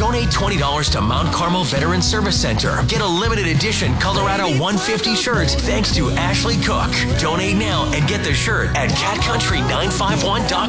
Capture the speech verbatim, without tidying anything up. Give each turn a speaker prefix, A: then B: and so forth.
A: Donate twenty dollars to Mount Carmel Veteran Service Center. Get a limited edition Colorado one fifty shirt thanks to Ashley Cook. Donate now and get the shirt at cat country nine five one dot